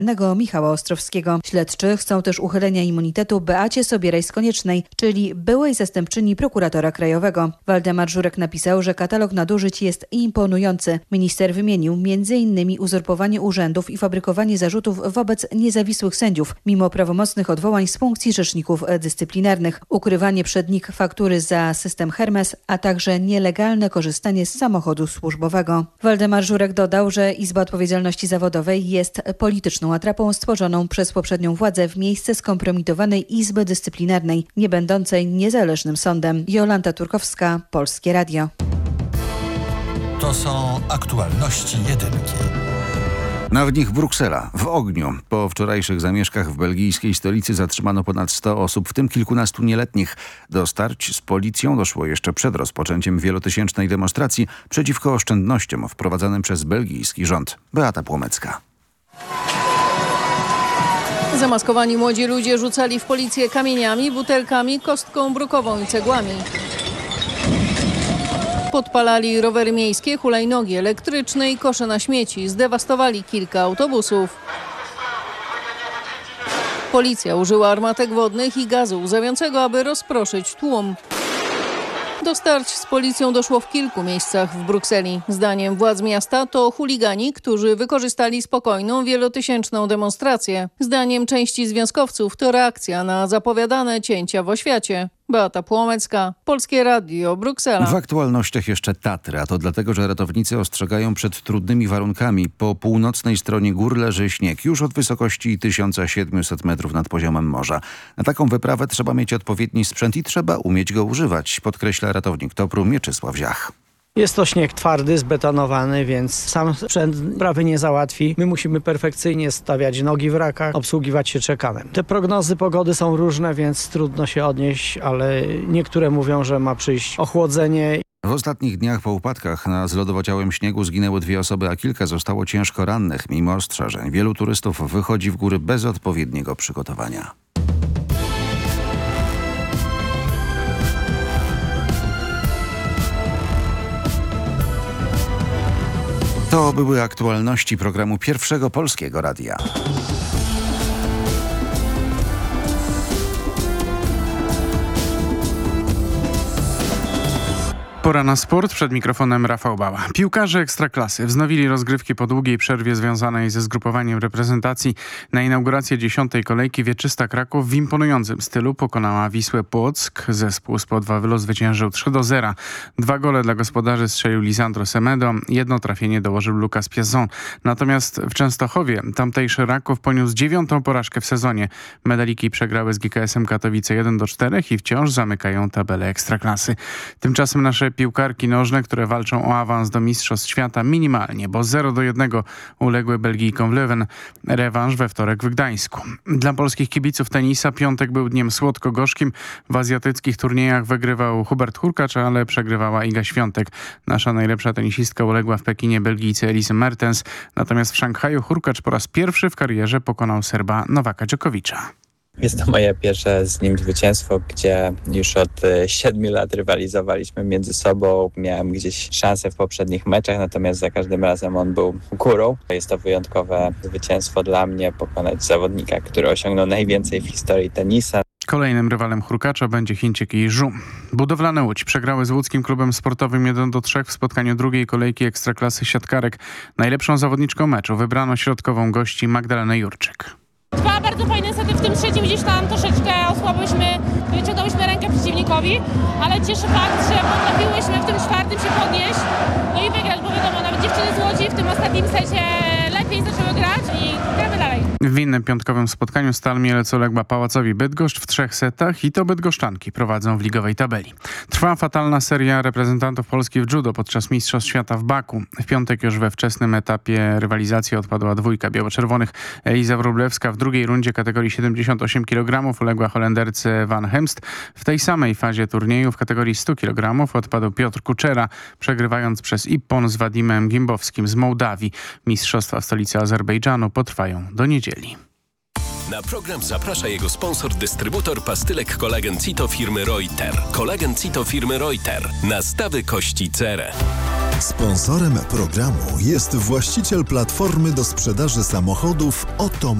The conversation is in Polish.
karnego Michała Ostrowskiego. Śledczy chcą też uchylenia immunitetu Beacie Sobieraj-Koniecznej, czyli byłej zastępczyni prokuratora krajowego. Waldemar Żurek napisał, że katalog nadużyć jest imponujący. Minister wymienił m.in. uzurpowanie urzędów i fabrykowanie zarzutów wobec niezawisłych sędziów, mimo prawomocnych odwołań z funkcji rzeczników dyscyplinarnych, ukrywanie przed NIK faktury za system Hermes, a także nielegalne korzystanie z samochodu służbowego. Waldemar Żurek dodał, że Izba Odpowiedzialności Zawodowej jest polityczną atrapą stworzoną przez poprzednią władzę w miejsce skompromitowanej Izby Dyscyplinarnej, nie będącej niezależnym sądem. Jolanta Turkowska, Polskie Radio. To są aktualności jedynki. Na w nich Bruksela, w ogniu. Po wczorajszych zamieszkach w belgijskiej stolicy zatrzymano ponad 100 osób, w tym kilkunastu nieletnich. Do starć z policją doszło jeszcze przed rozpoczęciem wielotysięcznej demonstracji przeciwko oszczędnościom wprowadzanym przez belgijski rząd. Beata Płomecka. Zamaskowani młodzi ludzie rzucali w policję kamieniami, butelkami, kostką brukową i cegłami. Podpalali rowery miejskie, hulajnogi elektryczne i kosze na śmieci. Zdewastowali kilka autobusów. Policja użyła armatek wodnych i gazu łzawiącego, aby rozproszyć tłum. Do starć z policją doszło w kilku miejscach w Brukseli. Zdaniem władz miasta to chuligani, którzy wykorzystali spokojną, wielotysięczną demonstrację. Zdaniem części związkowców to reakcja na zapowiadane cięcia w oświacie. Beata Płomecka, Polskie Radio, Bruksela. W aktualnościach jeszcze Tatry, a to dlatego, że ratownicy ostrzegają przed trudnymi warunkami. Po północnej stronie gór leży śnieg, już od wysokości 1700 metrów nad poziomem morza. Na taką wyprawę trzeba mieć odpowiedni sprzęt i trzeba umieć go używać, podkreśla ratownik TOPR-u Mieczysław Ziach. Jest to śnieg twardy, zbetonowany, więc sam sprzęt sprawy nie załatwi. My musimy perfekcyjnie stawiać nogi w rakach, obsługiwać się czekanem. Te prognozy pogody są różne, więc trudno się odnieść, ale niektóre mówią, że ma przyjść ochłodzenie. W ostatnich dniach po upadkach na zlodowaciałym śniegu zginęły 2 osoby, a kilka zostało ciężko rannych. Mimo ostrzeżeń wielu turystów wychodzi w góry bez odpowiedniego przygotowania. To były aktualności programu Pierwszego Polskiego Radia. Pora na sport. Przed mikrofonem Rafał Bała. Piłkarze Ekstraklasy wznowili rozgrywki po długiej przerwie związanej ze zgrupowaniem reprezentacji. Na inaugurację 10. kolejki Wieczysta Kraków w imponującym stylu pokonała Wisłę Płock. Zespół z Podwawylu zwyciężył 3-0. 2 gole dla gospodarzy strzelił Lisandro Semedo. 1 trafienie dołożył Lucas Piazon. Natomiast w Częstochowie tamtejszy Raków poniósł 9. porażkę w sezonie. Medaliki przegrały z GKS-em Katowice 1-4 i wciąż zamykają tabelę Ekstraklasy. Tymczasem nasze piłkarki nożne, które walczą o awans do Mistrzostw Świata minimalnie, bo 0-1 uległy Belgijkom w Leuven. Rewanż we wtorek w Gdańsku. Dla polskich kibiców tenisa piątek był dniem słodko-gorzkim. W azjatyckich turniejach wygrywał Hubert Hurkacz, ale przegrywała Iga Świątek. Nasza najlepsza tenisistka uległa w Pekinie Belgijce Elise Mertens. Natomiast w Szanghaju Hurkacz po raz pierwszy w karierze pokonał Serba Nowaka Dżokowicza. Jest to moje pierwsze z nim zwycięstwo, gdzie już od 7 lat rywalizowaliśmy między sobą. Miałem gdzieś szansę w poprzednich meczach, natomiast za każdym razem on był górą. Jest to wyjątkowe zwycięstwo dla mnie, pokonać zawodnika, który osiągnął najwięcej w historii tenisa. Kolejnym rywalem Hurkacza będzie Chińczyk Yi Zhu. Budowlane Łódź przegrały z łódzkim klubem sportowym 1-3 w spotkaniu drugiej kolejki Ekstraklasy siatkarek. Najlepszą zawodniczką meczu wybrano środkową gości Magdalenę Jurczyk. 2 bardzo fajne sety, w tym trzecim gdzieś tam troszeczkę wyciągnęłyśmy rękę przeciwnikowi, ale cieszy fakt, że potrafiłyśmy w tym 4. się podnieść, no i wygrać, bo wiadomo, nawet dziewczyny z Łodzi w tym ostatnim secie lepiej zaczęły grać i gramy dalej. W innym piątkowym spotkaniu Stal Mielec uległa Pałacowi Bydgoszcz w 3 setach i to bydgoszczanki prowadzą w ligowej tabeli. Trwa fatalna seria reprezentantów Polski w judo podczas Mistrzostw Świata w Baku. W piątek już we wczesnym etapie rywalizacji odpadła 2 biało-czerwonych. Eliza Wróblewska w drugiej rundzie kategorii 78 kg uległa Holenderce Van Hemst. W tej samej fazie turnieju w kategorii 100 kg odpadł Piotr Kuczera, przegrywając przez Ippon z Wadimem Gimbowskim z Mołdawii. Mistrzostwa w stolicy Azerbejdżanu potrwają do niedzieli. Na program zaprasza jego sponsor, dystrybutor pastylek Kolagen Cito firmy Reuter. Kolagen Cito firmy Reuter. Nastawy kości Cere. Sponsorem programu jest właściciel platformy do sprzedaży samochodów Oto